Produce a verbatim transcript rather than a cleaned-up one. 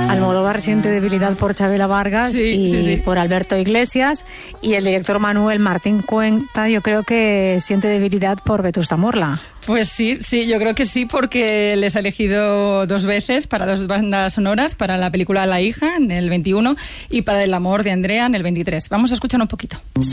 Almodóvar siente debilidad por Chabela Vargas sí, y sí, sí. por Alberto Iglesias, y el director Manuel Martín Cuenta yo creo que siente debilidad por Vetusta Morla. Pues sí, sí, yo creo que sí, porque les ha elegido dos veces para dos bandas sonoras, para la película La hija en el veintiuno y para El amor de Andrea en el veintitrés. Vamos a escuchar un poquito.